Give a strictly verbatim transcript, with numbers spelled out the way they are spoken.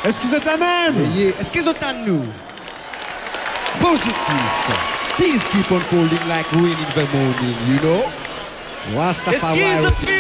Est-ce qu'ils sont à même? Yeah. Est-ce qu'ils sont à nous? Positive. Things keep on folding like rain in the morning, you know? Rastafari.